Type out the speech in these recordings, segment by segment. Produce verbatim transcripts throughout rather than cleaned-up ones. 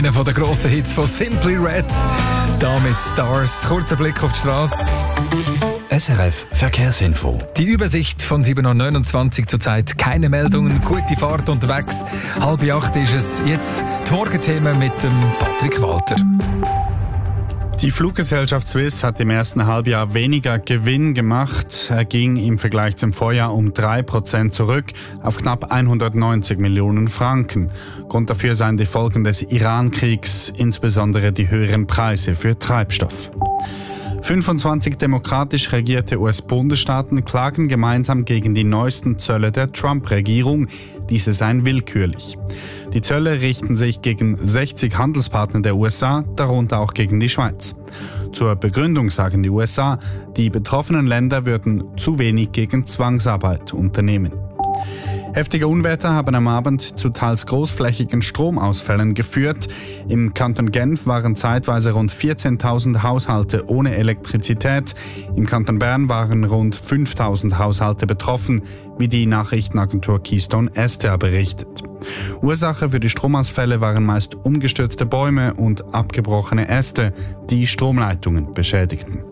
Einer der grossen Hits von Simply Red. Da mit Stars. Kurzer Blick auf die Straße. S R F Verkehrsinfo. Die Übersicht von sieben Uhr neunundzwanzig zurzeit. Keine Meldungen, gute Fahrt unterwegs. Halb acht ist es. Jetzt die Morgenthemen mit dem Patrick Walter. Die Fluggesellschaft Swiss hat im ersten Halbjahr weniger Gewinn gemacht. Er ging im Vergleich zum Vorjahr um drei Prozent zurück auf knapp hundertneunzig Millionen Franken. Grund dafür seien die Folgen des Iran-Kriegs, insbesondere die höheren Preise für Treibstoff. fünfundzwanzig demokratisch regierte U S-Bundesstaaten klagen gemeinsam gegen die neuesten Zölle der Trump-Regierung. Diese seien willkürlich. Die Zölle richten sich gegen sechzig Handelspartner der U S A, darunter auch gegen die Schweiz. Zur Begründung sagen die U S A, die betroffenen Länder würden zu wenig gegen Zwangsarbeit unternehmen. Heftige Unwetter haben am Abend zu teils großflächigen Stromausfällen geführt. Im Kanton Genf waren zeitweise rund vierzehntausend Haushalte ohne Elektrizität. Im Kanton Bern waren rund fünftausend Haushalte betroffen, wie die Nachrichtenagentur Keystone S T A berichtet. Ursache für die Stromausfälle waren meist umgestürzte Bäume und abgebrochene Äste, die Stromleitungen beschädigten.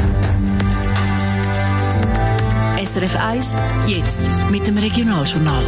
S R F eins, jetzt mit dem Regionaljournal.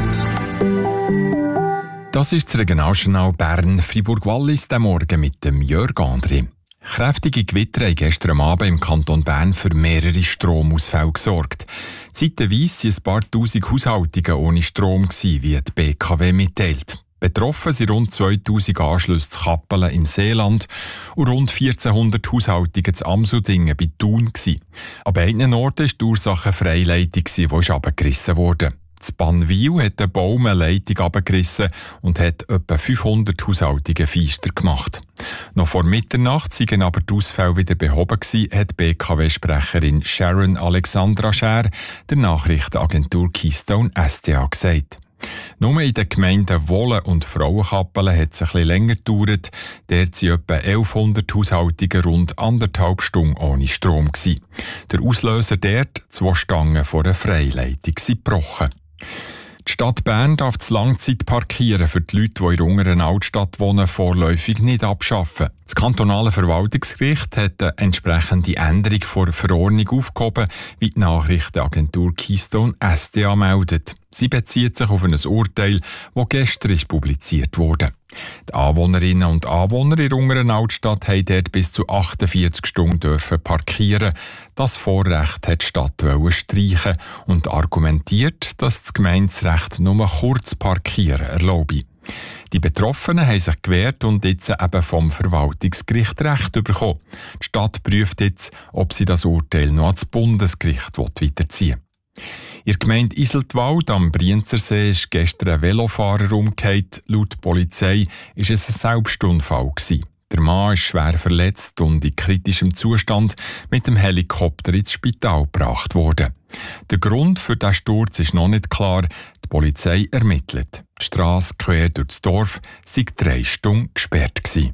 Das ist das Regionaljournal Bern Fribourg-Wallis, der Morgen mit dem Jörg André. Kräftige Gewitter haben gestern Abend im Kanton Bern für mehrere Stromausfälle gesorgt. Zeitweise waren ein paar tausend Haushaltungen ohne Strom, wie die B K W mitteilt. Betroffen sind rund zweitausend Anschlüsse zu Kappelen im Seeland und rund vierzehnhundert Haushaltungen zu Amsudingen bei Thun. An beiden Orten war die Ursache eine Freileitung, die abgerissen wurde. In Bannwil hat der Baum eine Leitung abgerissen und hat etwa fünfhundert Haushaltungen feister gemacht. Noch vor Mitternacht seien aber die Ausfälle wieder behoben gewesen, hat B K W-Sprecherin Sharon Alexandra Scher der Nachrichtenagentur Keystone S T A gesagt. Nur in den Gemeinden Wohlen und Frauenkappelen hat es ein bisschen länger gedauert. Dort waren etwa elfhundert Haushaltungen rund anderthalb Stunden ohne Strom gewesen. Der Auslöser dort, zwei Stangen vor einer Freileitung, sind gebrochen. Die Stadt Bern darf das Langzeitparkieren für die Leute, die in der unteren Altstadt wohnen, vorläufig nicht abschaffen. Das kantonale Verwaltungsgericht hat eine entsprechende Änderung vor Verordnung aufgehoben, wie die Nachrichtenagentur Keystone S T A meldet. Sie bezieht sich auf ein Urteil, das gestern ist publiziert wurde. Die Anwohnerinnen und Anwohner in der unteren Altstadt haben dort bis zu achtundvierzig Stunden dürfen parkieren. Das Vorrecht hat die Stadt streichen und argumentiert, dass das Gemeinderecht nur kurz parkieren erlaube. Die Betroffenen haben sich gewehrt und jetzt eben vom Verwaltungsgericht Recht bekommen. Die Stadt prüft jetzt, ob sie das Urteil noch ans Bundesgericht weiterziehen will. In der Gemeinde Iseltwald am Brienzersee ist gestern ein Velofahrer umgekehrt. Laut Polizei war es ein Selbstunfall. Der Mann ist schwer verletzt und in kritischem Zustand mit dem Helikopter ins Spital gebracht worden. Der Grund für diesen Sturz ist noch nicht klar. Die Polizei ermittelt. Die Strasse quer durch das Dorf sei drei Stunden gesperrt gewesen.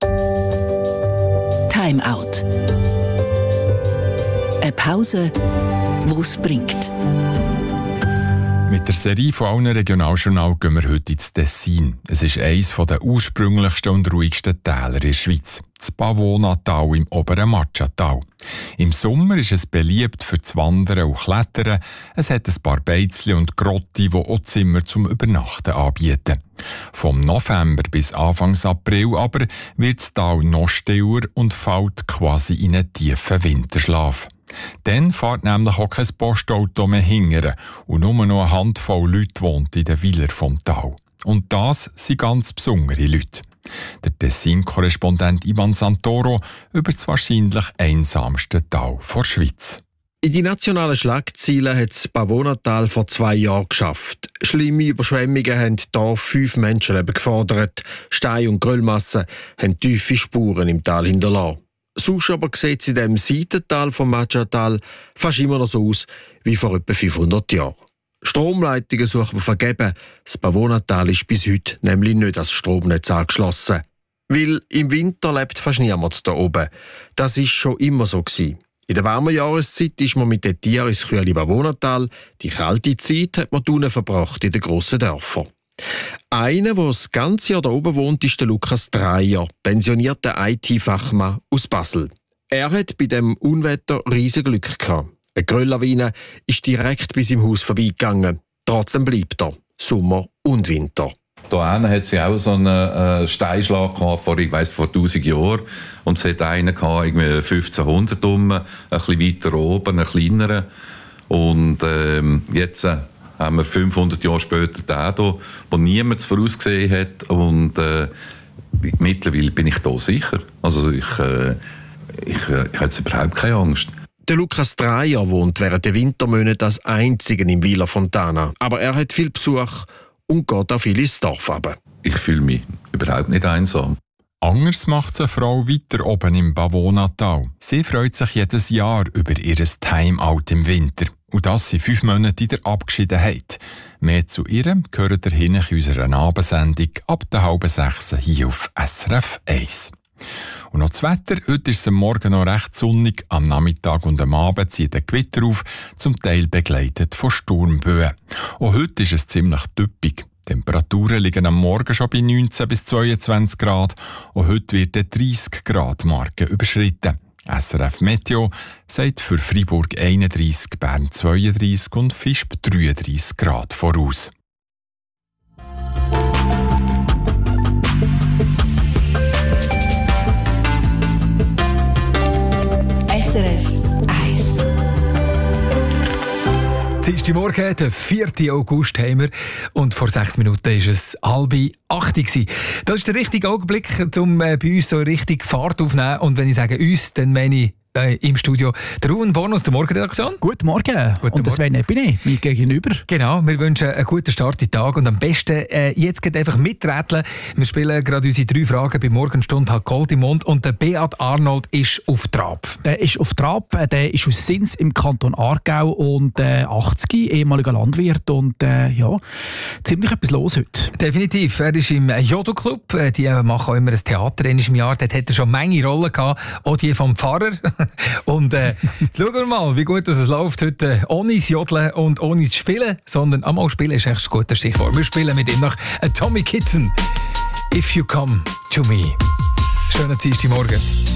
Time out. Eine Pause, die es bringt. Mit der Serie von allen Regionaljournalen gehen wir heute ins Tessin. Es ist eines der ursprünglichsten und ruhigsten Täler in der Schweiz. Das Pavonatal im oberen Matschatal. Im Sommer ist es beliebt für das Wandern und Klettern. Es hat ein paar Beizli und Grotti, die auch Zimmer zum Übernachten anbieten. Vom November bis Anfang April aber wird das Tal noch stiller und fällt quasi in einen tiefen Winterschlaf. Dann fährt nämlich auch kein Postauto mehr hingern und nur noch eine Handvoll Leute wohnt in den Willern vom Tal. Und das sind ganz besondere Leute. Der Tessin-Korrespondent Ivan Santoro über das wahrscheinlich einsamste Tal der Schweiz. In die nationalen Schlagzeilen hat das Pavonatal vor zwei Jahren geschafft. Schlimme Überschwemmungen haben hier fünf Menschenleben gefordert. Stein- und Gröllmassen haben tiefe Spuren im Tal hinterlassen. Sonst aber sieht es in diesem Seitental vom Matschatal fast immer noch so aus wie vor etwa fünfhundert Jahren. Stromleitungen suchen wir vergeben. Das Pavonatal ist bis heute nämlich nicht als Stromnetz angeschlossen. Weil im Winter lebt fast niemand da oben. Das ist schon immer so gewesen. In der warmen Jahreszeit ist man mit den Tieren ins kühle Pavonatal. Die kalte Zeit hat man unten verbracht in den grossen Dörfern. Einer, der das ganze Jahr da oben wohnt, ist der Lukas Dreyer, pensionierter I T-Fachmann aus Basel. Er hat bei dem Unwetter riesen Glück gehabt. Eine Grölllawine ist direkt bis im Haus vorbeigegangen. Trotzdem bleibt er, Sommer und Winter. Da hinten hat sie auch so einen äh, Steinschlag gehabt, vor, ich weiss, vor tausend Jahren. Und es hat einen gehabt, irgendwie fünfzehnhundert rum, ein bisschen weiter oben, einen kleineren. Und ähm, jetzt äh, haben wir fünfhundert Jahre später den hier, wo niemand es vorausgesehen hat. Und äh, mittlerweile bin ich da sicher. Also ich, äh, ich, äh, ich habe jetzt überhaupt keine Angst. Der Lukas Dreyer wohnt während der Wintermonate als Einziger im Villa Fontana. Aber er hat viel Besuch und geht auch viel ins Dorf runter. Ich fühle mich überhaupt nicht einsam. Anders macht es eine Frau weiter oben im Pavonatal. Sie freut sich jedes Jahr über ihr Timeout im Winter. Und das sind fünf Monate in der Abgeschiedenheit. Mehr zu ihr gehört ihr hin in unserer Abendsendung ab der halben sechs hier auf S R F eins. Und noch das Wetter. Heute ist es am Morgen noch recht sonnig. Am Nachmittag und am Abend zieht ein Gewitter auf, zum Teil begleitet von Sturmböen. Auch heute ist es ziemlich typisch. Die Temperaturen liegen am Morgen schon bei neunzehn bis zweiundzwanzig Grad. Und heute wird die dreißig Grad Marke überschritten. S R F Meteo sagt für Freiburg einunddreißig, Bern zweiunddreißig und Visp dreiunddreißig Grad voraus. S R F eins. Dienstagmorgen, den vierten August haben wir und vor sechs Minuten war es halb acht. Das ist der richtige Augenblick, um bei uns so richtig Fahrt aufzunehmen. Und wenn ich sage uns, dann meine ich äh, im Studio der Ruben Born aus der Morgenredaktion. Guten Morgen. Guten und das Sven Epine, mir gegenüber. Genau, wir wünschen einen guten Start in den Tag und am besten äh, jetzt geht einfach miträtseln. Wir spielen gerade unsere drei Fragen bei Morgenstunde hat Gold im Mund und der Beat Arnold ist auf Trab. Der ist auf Trab, der ist aus Sins im Kanton Aargau und äh, achtzig, ehemaliger Landwirt und äh, ja, ziemlich etwas los heute. Definitiv, er ist im Jodo-Club, die machen auch immer ein Theater in im Jahr, dort hat er schon eine Menge Rollen gehabt, auch die vom Pfarrer. Und äh, schauen wir mal, wie gut es läuft heute, ohne das Jodeln und ohne das Spielen, sondern einmal spielen ist echt ein guter Stichwort. Wir spielen mit ihm nach Tommy Kitson. If You Come To Me. Schönen Dienstagmorgen.